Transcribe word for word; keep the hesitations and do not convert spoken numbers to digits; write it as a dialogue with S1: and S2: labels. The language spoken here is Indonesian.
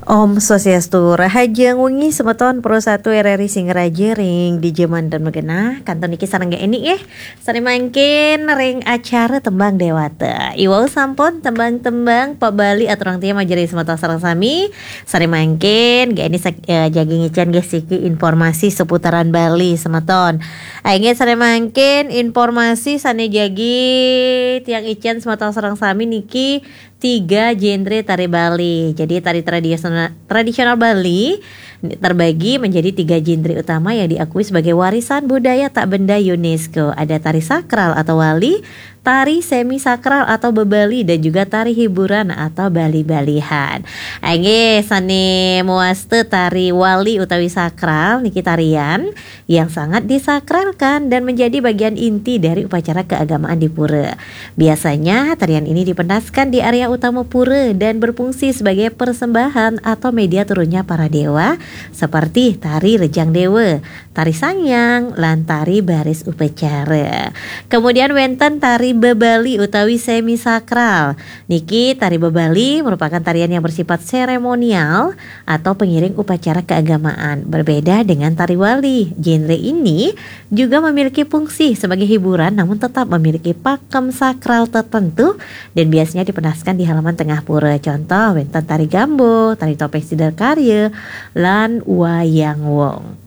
S1: Om Swastiastu, Rahaja Wengi Semeton Pro satu R R I Singaraja Ring di Jaman dan Megena Kanton iki sarengga ini eh sari mangkin ring acara tembang dewata Iwau sampun tembang-tembang Pak Bali atau orang tia majari semeton sareng sami sari mangkin gak ini uh, jagi ngican guys siki informasi seputaran Bali semeton aingnya sari mangkin informasi sane jagi tiang ican semeton sareng sami niki tiga genre tari Bali. Jadi tari tradisional tradisional Bali terbagi menjadi tiga genre utama yang diakui sebagai warisan budaya tak benda UNESCO. Ada tari sakral atau wali, tari semi sakral atau bebali, dan juga tari hiburan atau bali-balihan. Aige sane muaste tari wali utawi sakral niki tarian yang sangat disakralkan dan menjadi bagian inti dari upacara keagamaan di pura. Biasanya tarian ini dipendaskan di area utama pura dan berfungsi sebagai persembahan atau media turunnya para dewa seperti tari rejang dewa, tari sangyang, lan tari baris upacara. Kemudian wenten tari bebali utawi semi sakral. Niki tari bebali merupakan tarian yang bersifat seremonial atau pengiring upacara keagamaan. Berbeda dengan tari wali, genre ini juga memiliki fungsi sebagai hiburan namun tetap memiliki pakem sakral tertentu dan biasanya dipendaskan di halaman tengah pura. Contoh wenten tari gambo, tari topeng sidarkarya, lan wayang wong.